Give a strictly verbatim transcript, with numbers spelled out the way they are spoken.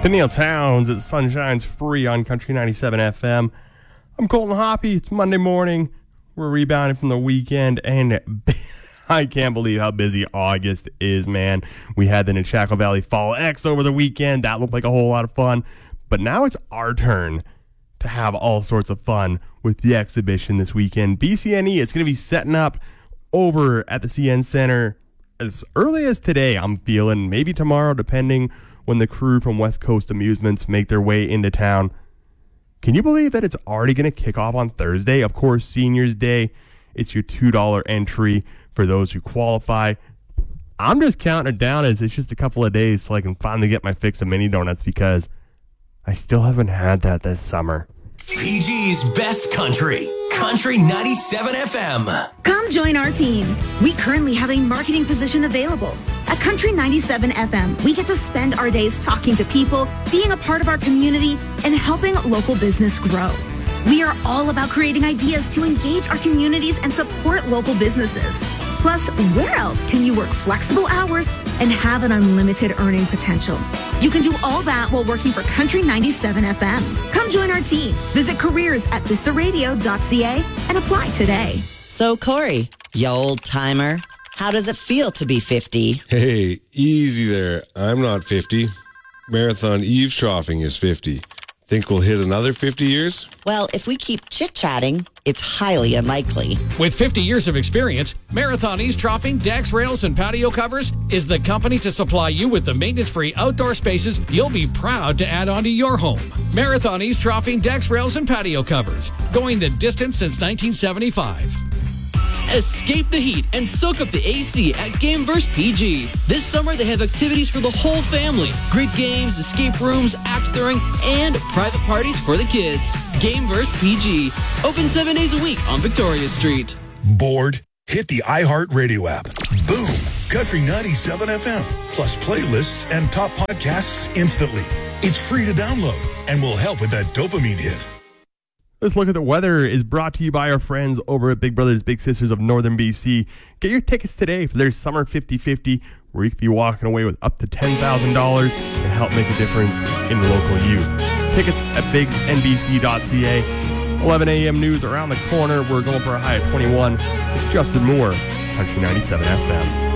To Neil Towns, it's Sunshine's Free on Country ninety-seven F M. I'm Colton Hoppy. It's Monday morning. We're rebounding from the weekend, and I can't believe how busy August is, man. We had the Nechako Valley Fall X over the weekend. That looked like a whole lot of fun. But now it's our turn to have all sorts of fun with the exhibition this weekend. B C N E, it's going to be setting up over at the C N Center as early as today, I'm feeling. Maybe tomorrow, depending when the crew from West Coast Amusements make their way into town. Can you believe that it's already going to kick off on Thursday? Of course, Seniors Day. It's your two dollars entry for those who qualify. I'm just counting it down as it's just a couple of days so I can finally get my fix of mini donuts because I still haven't had that this summer. P G's Best Country, Country ninety-seven F M. Come join our team. We currently have a marketing position available. At Country ninety-seven F M, we get to spend our days talking to people, being a part of our community, and helping local business grow. We are all about creating ideas to engage our communities and support local businesses. Plus, where else can you work flexible hours and have an unlimited earning potential? You can do all that while working for Country ninety-seven F M. Come join our team. Visit careers at vista radio dot c a and apply today. So, Corey, you old timer, how does it feel to be fifty? Hey, easy there. I'm not fifty. Marathon eavesdropping is fifty. Think we'll hit another fifty years? Well, if we keep chit-chatting, it's highly unlikely. With fifty years of experience, Marathon Eavesdropping, decks, rails, and patio covers is the company to supply you with the maintenance-free outdoor spaces you'll be proud to add onto your home. Marathon Eavesdropping, decks, rails, and patio covers. Going the distance since nineteen seventy-five. Escape the heat and soak up the A C at Gameverse P G. This summer, they have activities for the whole family. Grid games, escape rooms, axe throwing, and private parties for the kids. Gameverse P G. Open seven days a week on Victoria Street. Bored? Hit the iHeartRadio app. Boom! Country ninety-seven F M. Plus playlists and top podcasts instantly. It's free to download and will help with that dopamine hit. Let's look at the weather is brought to you by our friends over at Big Brothers Big Sisters of Northern B C. Get your tickets today for their Summer fifty fifty, where you could be walking away with up to ten thousand dollars and help make a difference in local youth. Tickets at bigs n b c dot c a. eleven a.m. news around the corner. We're going for a high of twenty-one. It's Justin Moore, Country ninety-seven F M.